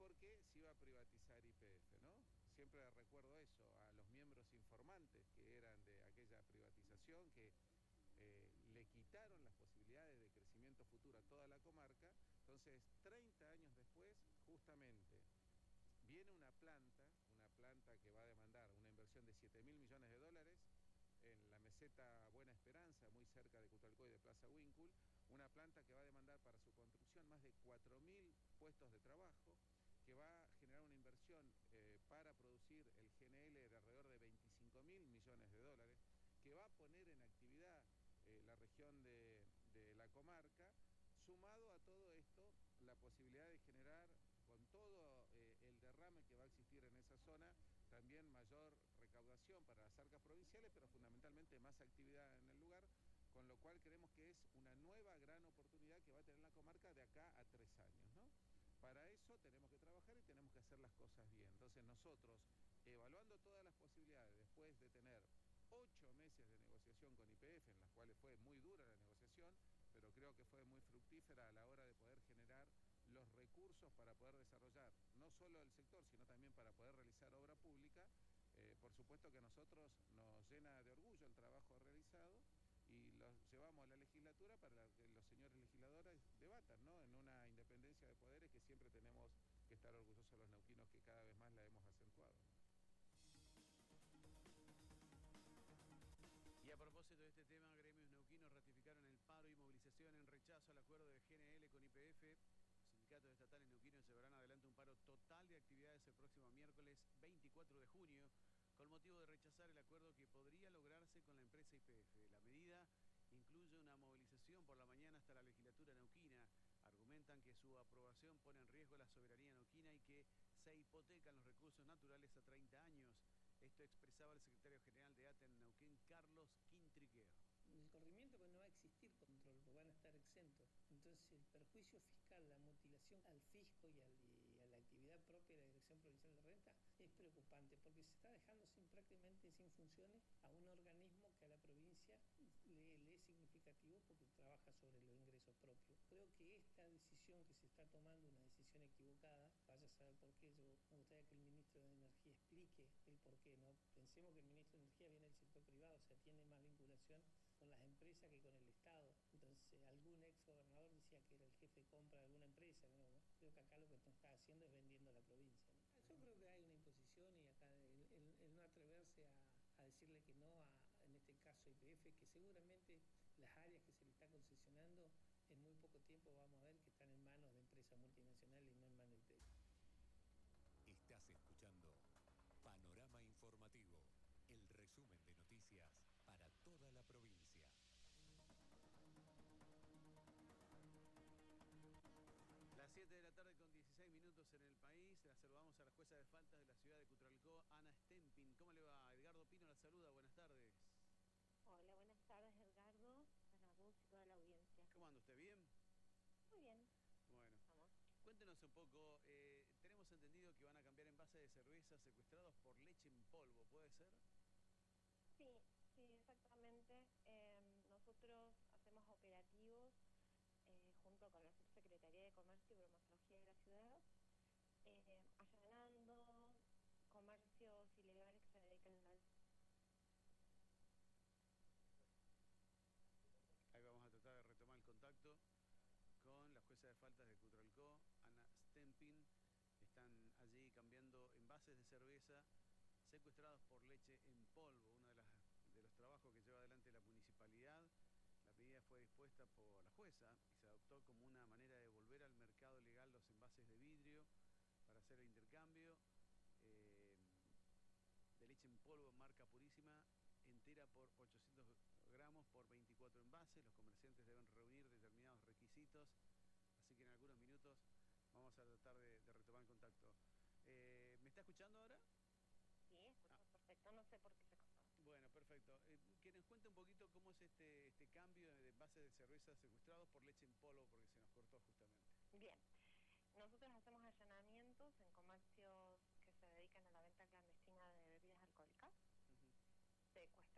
porque se iba a privatizar YPF, ¿no? Siempre recuerdo eso, a los miembros informantes que eran de aquella privatización, que le quitaron las posibilidades de crecimiento futuro a toda la comarca. Entonces, 30 años después, justamente, viene una planta que va a demandar una inversión de 7.000 millones de dólares en la meseta Buena Esperanza, muy cerca de Cutralcó y de Plaza Huíncul, una planta que va a demandar para su construcción más de 4.000 puestos de trabajo, que va a generar una inversión para producir el GNL de alrededor de 25.000 millones de dólares, que va a poner en actividad la región de la comarca, sumado a todo esto, la posibilidad de generar, con todo el derrame que va a existir en esa zona, también mayor recaudación para las arcas provinciales, pero fundamentalmente más actividad en el lugar, con lo cual creemos que es una nueva gran oportunidad que va a tener la comarca de acá a 3 años, ¿no? Para eso tenemos que trabajar y tenemos que hacer las cosas bien. Entonces nosotros, evaluando todas las posibilidades, después de tener 8 meses de negociación con YPF, en las cuales fue muy dura la negociación, pero creo que fue muy fructífera a la hora de poder generar los recursos para poder desarrollar no solo el sector, sino también para poder realizar obra pública. Por supuesto que a nosotros nos llena de orgullo el trabajo realizado y los llevamos a la legislatura para que los señores legisladores debatan, ¿no? En una independencia de poderes que siempre tenemos que estar orgullosos los neuquinos, que cada vez más la hemos acentuado. Y a propósito de este tema, gremios neuquinos ratificaron el paro y movilización en rechazo al acuerdo de GNL con YPF. Los sindicatos estatales neuquinos llevarán adelante un paro total de actividades el próximo miércoles 24 de junio, con motivo de rechazar el acuerdo que podría lograrse con la empresa YPF. La medida incluye una movilización por la mañana hasta la legislatura neuquina. Argumentan que su aprobación pone en riesgo la soberanía neuquina y que se hipotecan los recursos naturales a 30 años. Esto expresaba el secretario general de ATE en Neuquén, Carlos Quintriqueo. El corrimiento pues no va a existir control, pues van a estar exentos. Entonces el perjuicio fiscal, la mutilación al fisco y a la actividad propia de la Dirección Provincial de Renta es preocupante porque se está dejando prácticamente sin funciones a un organismo que a la provincia le es significativo porque trabaja sobre los ingresos propios. Creo que esta decisión que se está tomando, una decisión equivocada, vaya a saber por qué. Yo me gustaría que el ministro de Energía explique el por qué, ¿no? Pensemos que el ministro de Energía viene del sector privado, o sea, tiene más vinculación con las empresas que con el Estado. Entonces algún ex gobernador decía que era el jefe de compra de alguna empresa, ¿no? Creo que acá lo que está haciendo es vendiendo la provincia, ¿no? Yo creo que hay una imposición y acá el no atreverse a decirle que no en este caso YPF, que seguramente las áreas que se le está concesionando en muy poco tiempo vamos a ver que están en manos de empresas multinacionales y no en manos de YPF. Estás escuchando Panorama Informativo, el resumen de noticias para toda la provincia. Las 7 de la tarde con 16 minutos en el país. La saludamos a la jueza de faltas de la ciudad de Cutralcó, Ana Stempin. ¿Cómo le va? Edgardo Pino la saluda. Buenas tardes. Hola, buenas tardes, Edgardo. Para vos y toda la audiencia. ¿Cómo anda usted? ¿Bien? Muy bien. Bueno. Vamos. Cuéntenos un poco, tenemos entendido que van a cambiar envases de cerveza secuestrados por leche en polvo, ¿puede ser? Sí, exactamente. Nosotros hacemos operativos junto con la Subsecretaría de Comercio y Bromatología de la ciudad, allanando comercios ilegales que se dedican al... Ahí vamos a tratar de retomar el contacto con la jueza de faltas de Cutralcó, Ana Stempin. Están allí cambiando envases de cerveza secuestrados por leche en polvo, uno de los trabajos que lleva adelante la municipalidad. La medida fue dispuesta por la jueza y se adoptó como una manera de volver al mercado legal los envases de vidrio para hacer el intercambio de leche en polvo marca Purísima, entera por 800 gramos por 24 envases. Los comerciantes deben reunir determinados requisitos, así que en algunos minutos vamos a tratar de retomar el contacto. ¿Me está escuchando ahora? Sí, escucho perfecto, no sé por qué se cortó. Bueno, perfecto. Que nos cuente un poquito cómo es este cambio de envases de cerveza secuestrados por leche en polvo, porque se nos cortó justamente. Bien, nosotros hacemos allanamientos en comercios que se dedican a la venta clandestina de bebidas alcohólicas. Secuestramos